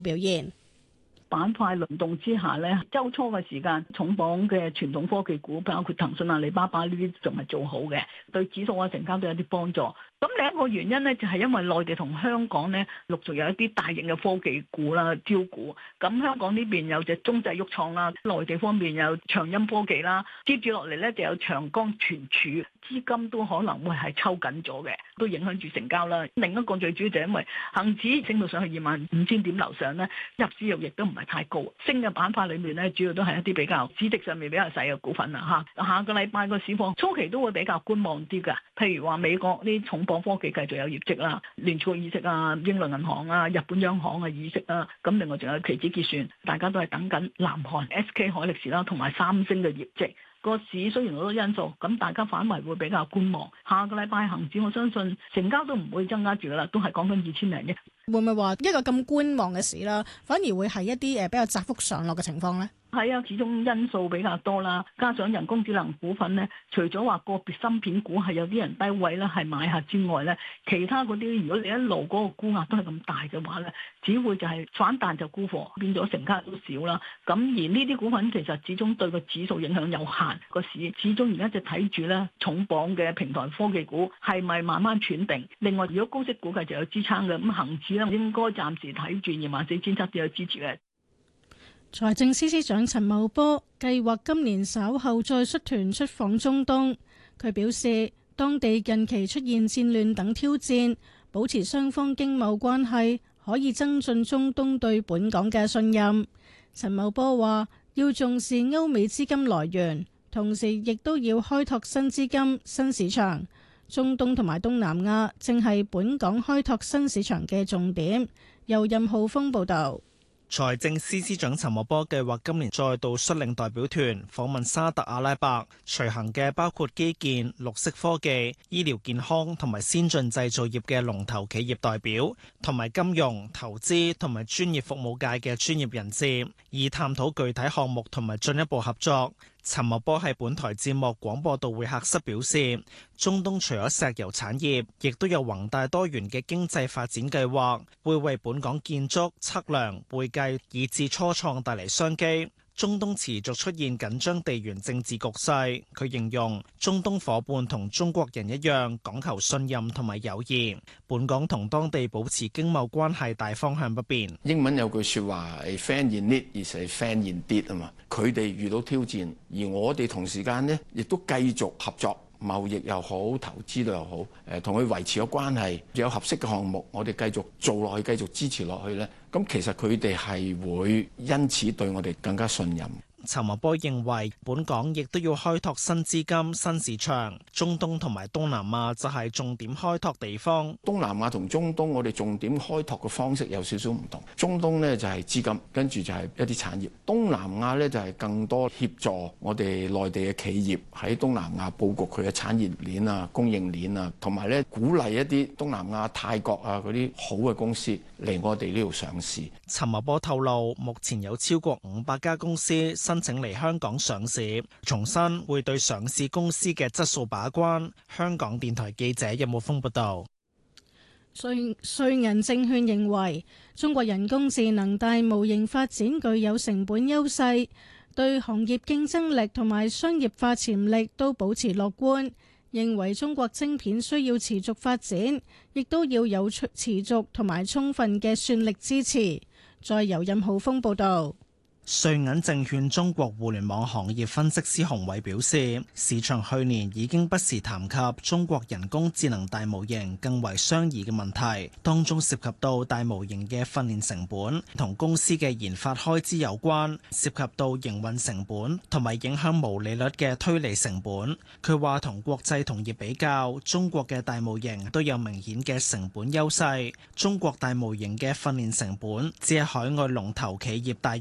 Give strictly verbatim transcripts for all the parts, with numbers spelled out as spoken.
表現。 板塊輪動之下咧，週初嘅時間重磅嘅傳統科技股，包括騰訊、阿里巴巴呢啲，仲係做好嘅，對指數啊成交都有啲幫助。咁另一個原因咧，就係因為內地同香港咧陸續有一啲大型嘅科技股啦招股。咁香港呢邊有隻中製鬱創啦，內地方面有長鑫科技啦，接住落嚟咧就有長江存儲，資金都可能會係抽緊咗嘅，都影響住成交啦。另一個最主要就係因為恒指升到上去二萬五千點樓上咧，入市又亦都唔係太高，升嘅板塊裏面咧，主要都係一啲比較市值上面比較細嘅股份啦嚇。下個禮拜個市況初期都會比較觀望啲㗎，譬如話美國啲重磅科技繼續有業績啦，聯儲議息啊、英倫銀行啊、日本央行嘅議息啊，咁另外仲有期指結算，大家都係等緊南韓 S K 海力士啦同埋三星嘅業績。個市雖然好多因素，咁大家反為會比較觀望。下個禮拜恒指我相信成交都唔會增加住噶啦，都係講緊二千零億。 會唔會話一個咁觀望嘅市啦，反而會係一啲誒比較窄幅上落嘅情況咧？ 係啊，始終因素比較多啦，加上人工智能股份咧，除咗話個別芯片股係有啲人低位咧係買下之外咧，其他嗰啲如果你一路嗰個沽壓都係咁大嘅話咧，只會就係反彈就沽貨，變咗成交都少啦。咁而呢啲股份其實始終對個指數影響有限，個市始終而家就睇住咧重磅嘅平台科技股係咪慢慢喘定。另外，如果高息股價就有支撐嘅，咁恒指咧應該暫時睇住二萬四千七都有支持嘅。 財政司司長陳茂波計劃今年稍後再率團出訪中東。佢表示，當地近期出現戰亂等挑戰，保持雙方經貿關係可以增進中東對本港嘅信任。陳茂波話，要重視歐美資金來源，同時亦都要開拓新資金、新市場。中東同埋東南亞正係本港開拓新市場嘅重點。由任浩峰報導。 財政司司長陳茂波計劃今年再度率領代表團訪問沙特阿拉伯，隨行嘅包括基建、綠色科技、醫療健康同埋先進製造業嘅龍頭企業代表，同埋金融、投資同埋專業服務界嘅專業人士，以探討具體項目同埋進一步合作。陳茂波喺本台節目廣播道會客室表示，中東除咗石油產業，亦都有宏大多元嘅經濟發展計劃，會為本港建築、測量、會計以至初創帶嚟商機。中東持續出現緊張地緣政治局勢，佢形容中東夥伴同中國人一樣講求信任同埋友誼，本港同當地保持經貿關係大方向不變。 英文有句說話，A friend in need is a friend indeed啊嘛，佢哋遇到挑戰，而我哋同時間呢亦都繼續合作。貿易又好，投資都又好，誒同佢維持個關係，有合適嘅項目，我哋繼續做落去，繼續支持落去呢。咁其實佢哋係會因此對我哋更加信任。 陳茂波認為，本港亦都要開拓新資金、新市場，中東同埋東南亞就係重點開拓地方。 東南亞同中東，我哋重點開拓嘅方式有少少唔同。中東呢就係資金，跟住就係一啲產業。東南亞呢就係更多協助我哋內地嘅企業喺東南亞佈局佢嘅產業鏈啊、供應鏈啊，同埋呢鼓勵一啲東南亞、泰國啊嗰啲好嘅公司嚟我哋呢度上市。 陳茂波透露，目前有超過五百家公司申請嚟香港上市，重申會對上市公司嘅質素把關。香港電台記者任武峰報道。 瑞瑞銀證券認為，中國人工智能大模型發展具有成本優勢，對行業競爭力同埋商業化潛力都保持樂觀。認為中國晶片需要持續發展，亦都要有持續同埋充分嘅算力支持。再由任浩峰報道。 瑞銀證券中國互聯網行業分析師洪偉表示，市場去年已經不時談及中國人工智能大模型更為相宜嘅問題，當中涉及到大模型嘅訓練成本同公司嘅研發開支有關，涉及到營運成本同埋影響毛利率嘅推理成本。佢話同國際同業比較，中國嘅大模型都有明顯嘅成本優勢。中國大模型嘅訓練成本只係海外龍頭企業大約十分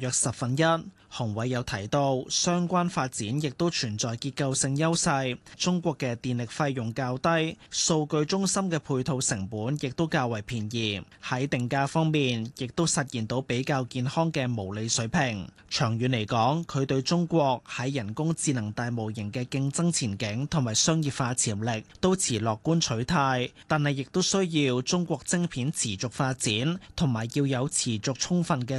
等一。洪偉有提到，相關發展亦都存在結構性優勢。中國嘅電力費用較低，數據中心嘅配套成本亦都較為便宜。喺定價方面，亦都實現到比較健康嘅毛利水平。長遠嚟講，佢對中國喺人工智能大模型嘅競爭前景同埋商業化潛力都持樂觀取態，但係亦都需要中國晶片持續發展，同埋要有持續充分嘅